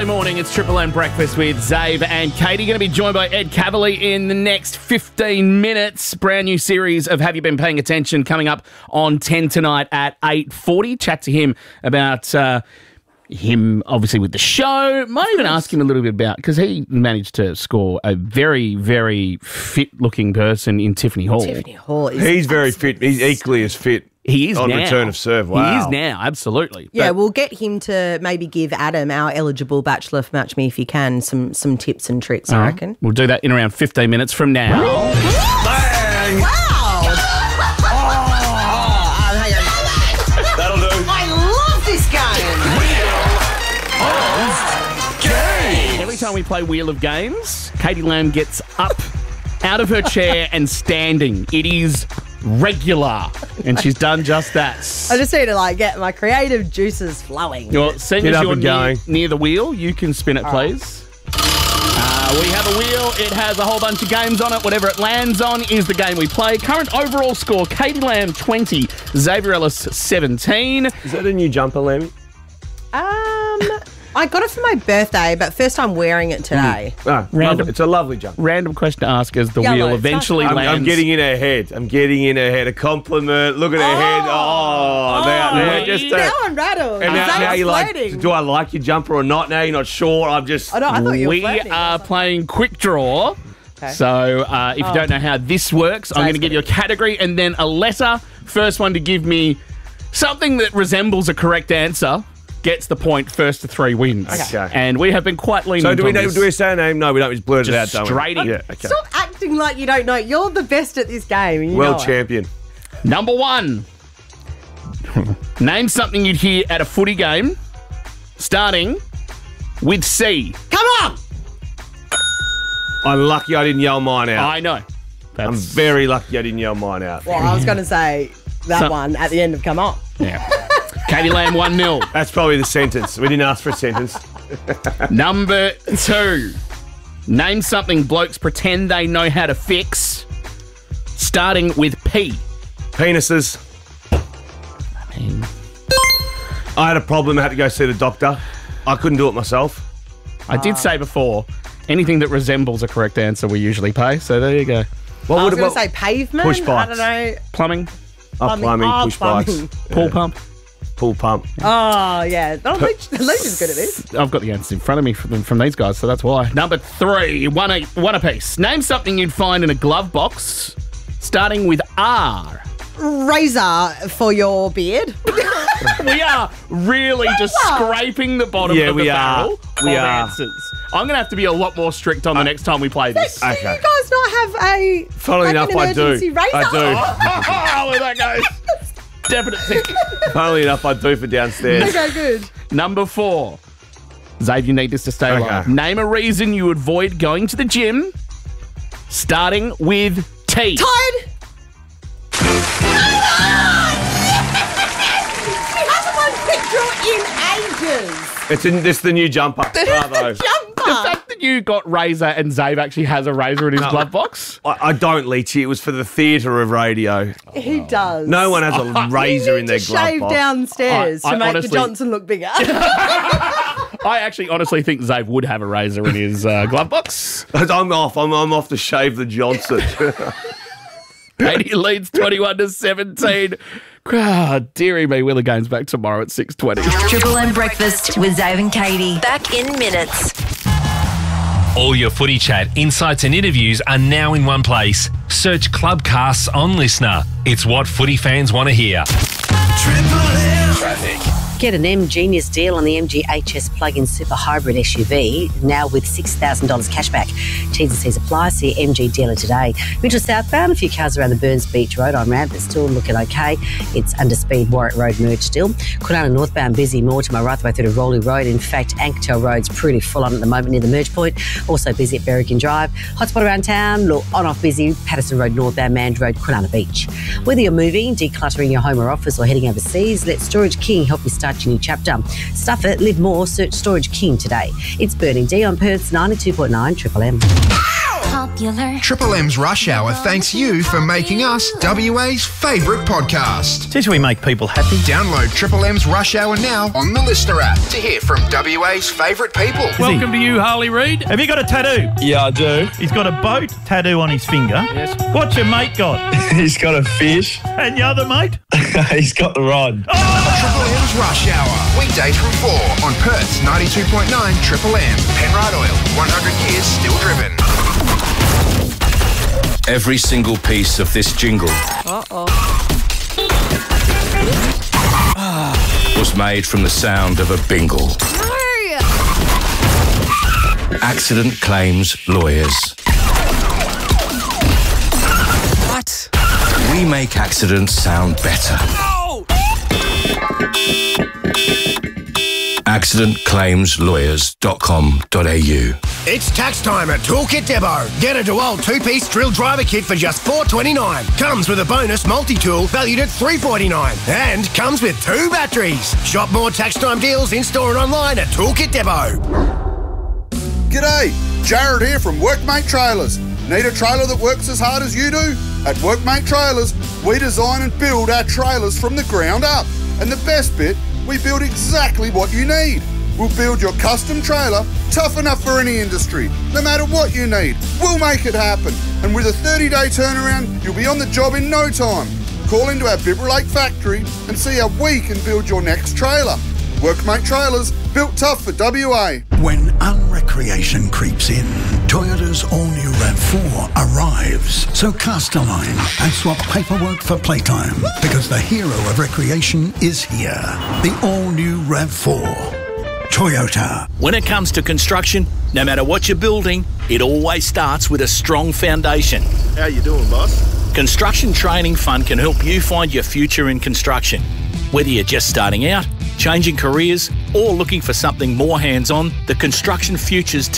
Good morning, it's Triple M Breakfast with Zave and Katie. Going to be joined by Ed Cavalier in the next 15 minutes. Brand new series of Have You Been Paying Attention coming up on 10 tonight at 8:40. Chat to him about him, obviously, with the show. Might even ask him a little bit about, because he managed to score a very, very fit-looking person in Tiffany Hall. Tiffany Hall is He's very fit. He's equally as fit. He is on now. Return of serve. Wow. He is now, absolutely. Yeah, But we'll get him to maybe give Adam, our eligible bachelor for Match Me If You Can, some tips and tricks, I reckon. we'll do that in around 15 minutes from now. Bang! Wow! That'll do. I love this game! Every time we play Wheel of Games, Katie Lamb gets up out of her chair and standing. It is regular, and she's done just that. I just need to get my creative juices flowing. Well, seeing Get as up you're and going. near the wheel, you can spin it, please. We have a wheel. It has a whole bunch of games on it. Whatever it lands on is the game we play. Current overall score, Katie Lamb 20, Xavier Ellis 17. Is that a new jumper, Lammy? I got it for my birthday, but first I'm wearing it today. Oh, Random. It's a lovely jumper. Random question to ask as the Yellow, wheel it's eventually nice. lands. I'm getting in her head. A compliment. Look at her head. Oh, now just Now I'm rattled. and now Zane's you're flirting. like, do I like your jumper or not? Now you're not sure. I'm just. I thought you were We flirting. are playing quick draw. Okay. So if you don't know how this works, I'm going to give you a category and then a letter. First one to give me something that resembles a correct answer gets the point. First to three wins. Okay. And we have been quite lenient So do we on know? this. Do we say a name? No, we don't. We just blurt it out. Just Don't straight we? in. Yeah. Okay. Stop acting like you don't know. You're the best at this game. And you World know it. champion. Number one. Name something you'd hear at a footy game, starting with C. Come on! I'm lucky I didn't yell mine out. I know. I'm very lucky I didn't yell mine out. Well, I was going to say that So- one at the end of Come On. Yeah. Katie Lamb 1-0. That's probably the sentence. We didn't ask for a sentence. Number two. Name something blokes pretend they know how to fix, starting with P. Penises. I had a problem. I had to go see the doctor. I couldn't do it myself. I did say before, anything that resembles a correct answer we usually pay, so there you go. I was going to say pavement. Push I bikes. don't know. Plumbing, plumbing, Oh, push plumbing. bikes, pool pump. pool pump. Oh, yeah. Luke is good at this. I've got the answers in front of me from these guys, so that's why. Number three, one apiece. Name something you'd find in a glove box, starting with R. Razor for your beard. We are really just scraping the bottom Yeah, of the we are. barrel We of are. answers. I'm going to have to be a lot more strict on the next time we play this. Do you guys not have a Funnily enough, an I do. emergency razor? I Oh, where that goes. Definitely. do. Funnily enough, I do for downstairs. Okay, good. Number four. Zave, you need this to stay Okay. alive. Name a reason you avoid going to the gym, starting with T. Tired. We haven't won quick draw in ages. It's the new jumper. Bravo. The Jumper. fact that you got razor and Zave actually has a razor in his glove box. I don't, Leachy. It was for the theatre of radio. He does. No one has a razor in their to glove shave box. downstairs I to make honestly- the Johnson look bigger. I actually honestly think Zave would have a razor in his glove box. I'm off. I'm off to shave the Johnson. Katie leads 21-17. God, dearie me, Wheel of Games back tomorrow at 6:20. Triple M Breakfast with Zave and Katie. Back in minutes. All your footy chat, insights and interviews are now in one place. Search Clubcasts on Listener. It's what footy fans want to hear. Traffic. Get an M-Genius deal on the MG HS plug-in super hybrid SUV, now with $6,000 cashback. T's and C's apply. See MG dealer today. Mitchell southbound, a few cars around the Burns Beach Road on ramp, but still looking okay. It's under speed Warwick Road merge still. Kwinana northbound busy more to my right the way through to Rowley Road. In fact, Ankertel Road's pretty full on at the moment near the merge point. Also busy at Berrigan Drive. Hotspot around town, look on-off busy, Patterson Road northbound, Mand Road, Kwinana Beach. Whether you're moving, decluttering your home or office or heading overseas, let Storage King help you start your new chapter. Stuff it, live more, search Storage King today. It's Burning D on Perth's 92.9 Triple M. popular. Triple M's Rush Hour thanks you for making us WA's favourite podcast. Since we make people happy. Download Triple M's Rush Hour now on the Listener app to hear from WA's favourite people. Welcome to you, Harley Reid. Have you got a tattoo? Yeah, I do. He's got a boat tattoo on his finger. Yes. What's your mate got? He's got a fish. And your other mate? He's got the rod. Triple M's Rush Hour. Weekdays from 4 on Perth's 92.9 Triple M. Penrite Oil. 100 years still driven. Every single piece of this jingle was made from the sound of a bingle. Accident Claims Lawyers. What? We make accidents sound better. No! accidentclaimslawyers.com.au. It's tax time at Toolkit Depot. Get a DeWalt 2-piece drill driver kit for just $4.29. Comes with a bonus multi-tool valued at $3.49. And comes with 2 batteries. Shop more tax time deals in-store and online at Toolkit Depot. G'day, Jared here from Workmate Trailers. Need a trailer that works as hard as you do? At Workmate Trailers, we design and build our trailers from the ground up. And the best bit, we build exactly what you need. We'll build your custom trailer, tough enough for any industry. No matter what you need, we'll make it happen. And with a 30-day turnaround, you'll be on the job in no time. Call into our Bibra Lake factory and see how we can build your next trailer. Workmate Trailers, built tough for WA. When unrecreation creeps in, Toyota's all-new RAV4 arrives. So cast a line and swap paperwork for playtime, because the hero of recreation is here. The all-new RAV4. Toyota. When it comes to construction, no matter what you're building, it always starts with a strong foundation. How you doing, boss? Construction Training Fund can help you find your future in construction. Whether you're just starting out, changing careers, or looking for something more hands-on, the Construction Futures